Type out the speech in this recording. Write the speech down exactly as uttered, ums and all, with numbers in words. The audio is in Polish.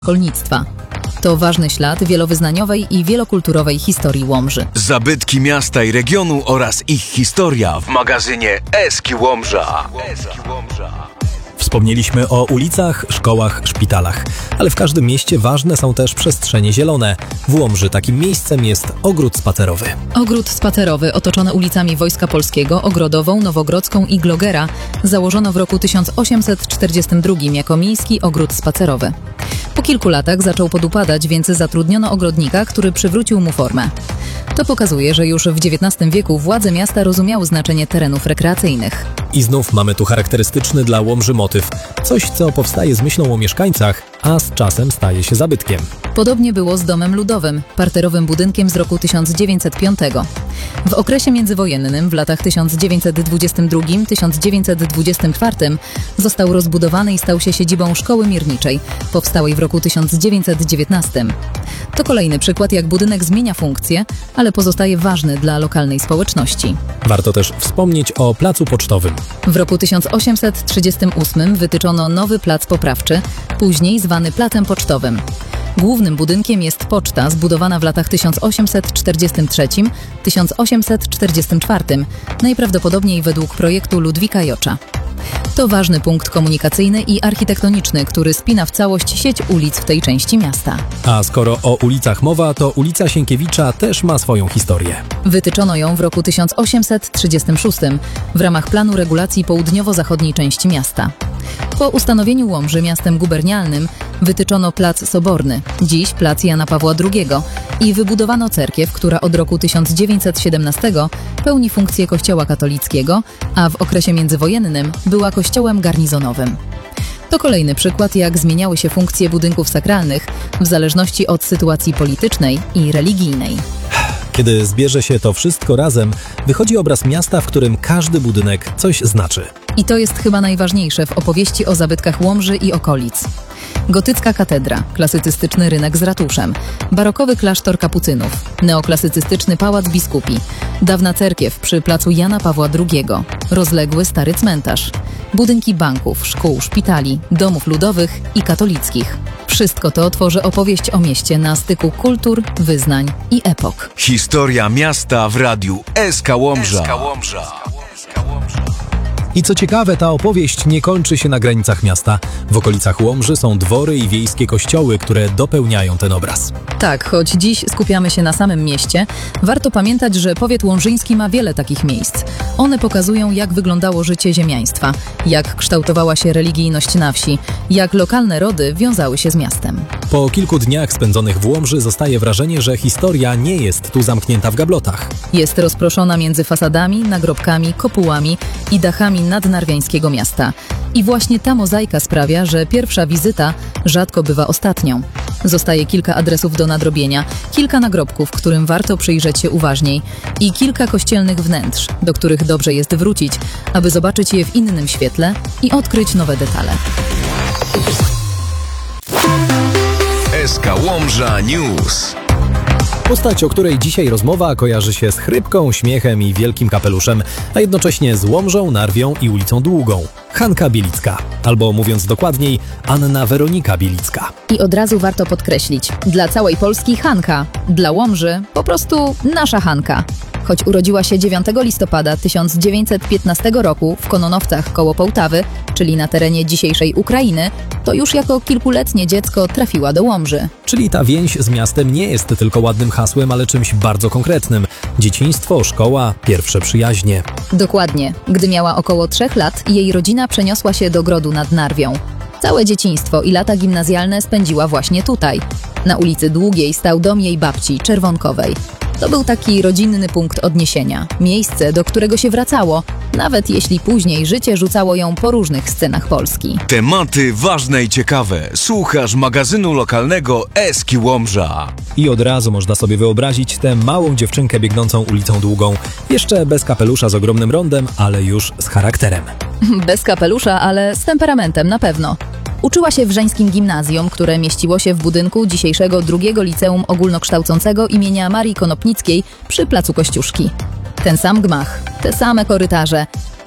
Szkolnictwa. To ważny ślad wielowyznaniowej i wielokulturowej historii Łomży. Zabytki miasta i regionu oraz ich historia w magazynie Eski Łomża. Eski Łomża. Wspomnieliśmy o ulicach, szkołach, szpitalach, ale w każdym mieście ważne są też przestrzenie zielone. W Łomży takim miejscem jest ogród spacerowy. Ogród spacerowy otoczony ulicami Wojska Polskiego, Ogrodową, Nowogrodzką i Glogera założono w roku tysiąc osiemset czterdziestym drugim jako miejski ogród spacerowy. Po kilku latach zaczął podupadać, więc zatrudniono ogrodnika, który przywrócił mu formę. To pokazuje, że już w dziewiętnastym wieku władze miasta rozumiały znaczenie terenów rekreacyjnych. I znów mamy tu charakterystyczny dla Łomży motyw. Coś, co powstaje z myślą o mieszkańcach, a z czasem staje się zabytkiem. Podobnie było z Domem Ludowym, parterowym budynkiem z roku tysiąc dziewięćset piątego. W okresie międzywojennym w latach tysiąc dziewięćset dwudziestym drugim do tysiąc dziewięćset dwudziestym czwartym został rozbudowany i stał się siedzibą Szkoły Mierniczej, powstałej w roku tysiąc dziewięćset dziewiętnastym. To kolejny przykład, jak budynek zmienia funkcję, ale pozostaje ważny dla lokalnej społeczności. Warto też wspomnieć o Placu Pocztowym. W roku tysiąc osiemset trzydziestym ósmym wytyczono nowy plac poprawczy, później zwany Placem Pocztowym. Głównym budynkiem jest poczta zbudowana w latach tysiąc osiemset czterdziestym trzecim do tysiąc osiemset czterdziestym czwartym, najprawdopodobniej według projektu Ludwika Jocza. To ważny punkt komunikacyjny i architektoniczny, który spina w całość sieć ulic w tej części miasta. A skoro o ulicach mowa, to ulica Sienkiewicza też ma swoją historię. Wytyczono ją w roku tysiąc osiemset trzydziestym szóstym w ramach planu regulacji południowo-zachodniej części miasta. Po ustanowieniu Łomży miastem gubernialnym wytyczono Plac Soborny, dziś Plac Jana Pawła drugiego i wybudowano cerkiew, która od roku tysiąc dziewięćset siedemnastego pełni funkcję kościoła katolickiego, a w okresie międzywojennym była kościołem garnizonowym. To kolejny przykład, jak zmieniały się funkcje budynków sakralnych w zależności od sytuacji politycznej i religijnej. Kiedy zbierze się to wszystko razem, wychodzi obraz miasta, w którym każdy budynek coś znaczy. I to jest chyba najważniejsze w opowieści o zabytkach Łomży i okolic. Gotycka katedra, klasycystyczny rynek z ratuszem, barokowy klasztor kapucynów, neoklasycystyczny pałac biskupi, dawna cerkiew przy placu Jana Pawła drugiego, rozległy stary cmentarz, budynki banków, szkół, szpitali, domów ludowych i katolickich. Wszystko to tworzy opowieść o mieście na styku kultur, wyznań i epok. Historia miasta w radiu Eska Łomża. Eska Łomża. I co ciekawe, ta opowieść nie kończy się na granicach miasta. W okolicach Łomży są dwory i wiejskie kościoły, które dopełniają ten obraz. Tak, choć dziś skupiamy się na samym mieście, warto pamiętać, że powiat łomżyński ma wiele takich miejsc. One pokazują, jak wyglądało życie ziemiaństwa, jak kształtowała się religijność na wsi, jak lokalne rody wiązały się z miastem. Po kilku dniach spędzonych w Łomży zostaje wrażenie, że historia nie jest tu zamknięta w gablotach. Jest rozproszona między fasadami, nagrobkami, kopułami i dachami nadnarwiańskiego miasta. I właśnie ta mozaika sprawia, że pierwsza wizyta rzadko bywa ostatnią. Zostaje kilka adresów do nadrobienia, kilka nagrobków, którym warto przyjrzeć się uważniej i kilka kościelnych wnętrz, do których dobrze jest wrócić, aby zobaczyć je w innym świetle i odkryć nowe detale. Eska Łomża News. Postać, o której dzisiaj rozmowa, kojarzy się z chrypką, śmiechem i wielkim kapeluszem, a jednocześnie z Łomżą, Narwią i ulicą Długą. Hanka Bielicka, albo mówiąc dokładniej, Anna Weronika Bielicka. I od razu warto podkreślić, dla całej Polski Hanka, dla Łomży po prostu nasza Hanka. Choć urodziła się dziewiątego listopada tysiąc dziewięćset piętnastego roku w Kononowcach koło Połtawy, czyli na terenie dzisiejszej Ukrainy, to już jako kilkuletnie dziecko trafiła do Łomży. Czyli ta więź z miastem nie jest tylko ładnym hasłem, ale czymś bardzo konkretnym. Dzieciństwo, szkoła, pierwsze przyjaźnie. Dokładnie. Gdy miała około trzech lat, jej rodzina przeniosła się do Grodu nad Narwią. Całe dzieciństwo i lata gimnazjalne spędziła właśnie tutaj. Na ulicy Długiej stał dom jej babci, Czerwonkowej. To był taki rodzinny punkt odniesienia, miejsce, do którego się wracało, nawet jeśli później życie rzucało ją po różnych scenach Polski. Tematy ważne i ciekawe. Słuchasz magazynu lokalnego Eski Łomża. I od razu można sobie wyobrazić tę małą dziewczynkę biegnącą ulicą Długą. Jeszcze bez kapelusza z ogromnym rondem, ale już z charakterem. Bez kapelusza, ale z temperamentem na pewno. Uczyła się w żeńskim gimnazjum, które mieściło się w budynku dzisiejszego drugiego liceum ogólnokształcącego imienia Marii Konopnickiej przy placu Kościuszki. Ten sam gmach, te same korytarze,